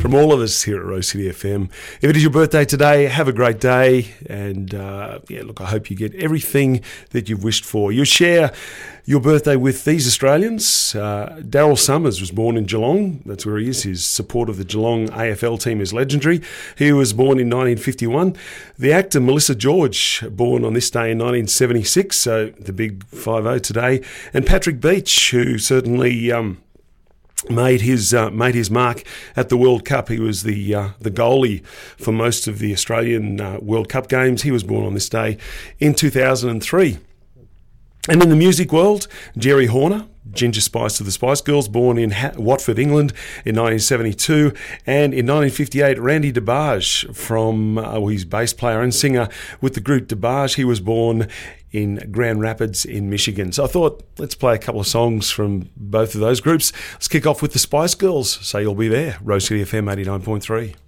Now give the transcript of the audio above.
from all of us here at Rose City FM. If it is your birthday today, have a great day. And look, I hope you get everything that you've wished for. You'll share your birthday with these Australians. Daryl Summers was born in Geelong. That's where he is. His support of the Geelong AFL team is legendary. He was born in 1951. The actor Melissa George, born on this day in 1976, so the big 50 today. And Patrick Beach, who certainly made his mark at the World Cup. He was the goalie for most of the Australian World Cup games. He was born on this day in 2003. And in the music world, Jerry Horner, Ginger Spice of the Spice Girls, born in Watford, England in 1972. And in 1958, Randy DeBarge, he's bass player and singer with the group DeBarge. He was born in Grand Rapids in Michigan. So I thought, let's play a couple of songs from both of those groups. Let's kick off with the Spice Girls. So you'll be there, Rose City FM 89.3.